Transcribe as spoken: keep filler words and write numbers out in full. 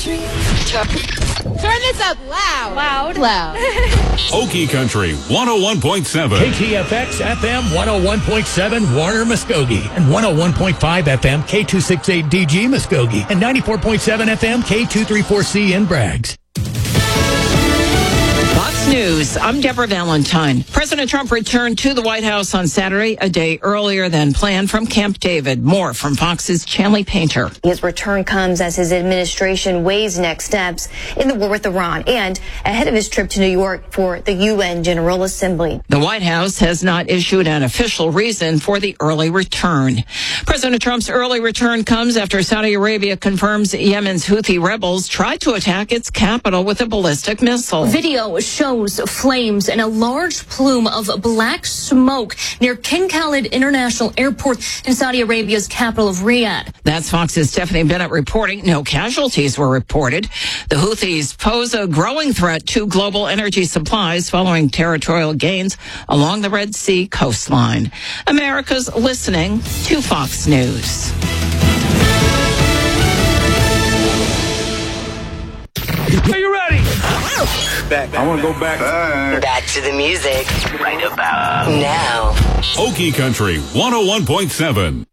Country. Turn this up loud. Loud. Loud. Okie Country one oh one point seven. K T F X F M one oh one point seven Warner Muskogee and one oh one point five F M K two sixty-eight D G Muskogee and ninety-four point seven F M K two thirty-four C in Braggs. Fox News, I'm Deborah Valentine. President Trump returned to the White House on Saturday, a day earlier than planned from Camp David. More from Fox's Chanley Painter. His return comes as his administration weighs next steps in the war with Iran and ahead of his trip to New York for the U N General Assembly. The White House has not issued an official reason for the early return. President Trump's early return comes after Saudi Arabia confirms Yemen's Houthi rebels tried to attack its capital with a ballistic missile. Video shows flames and a large plume of black smoke near King Khalid International Airport in Saudi Arabia's capital of Riyadh. That's Fox's Stephanie Bennett reporting. No casualties were reported. The Houthis pose a growing threat to global energy supplies following territorial gains along the Red Sea coastline. America's listening to Fox News. Are you ready? Back. I want to go back. Back. Back to the music. Right about now. Okie Country one oh one point seven.